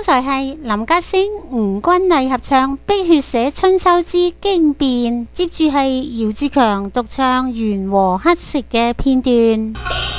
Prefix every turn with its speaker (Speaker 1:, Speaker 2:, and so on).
Speaker 1: 剛才係林家聲、吳君麗合唱《碧血寫春秋之經變》，接住係姚志強獨唱《緣和乞食》嘅片段。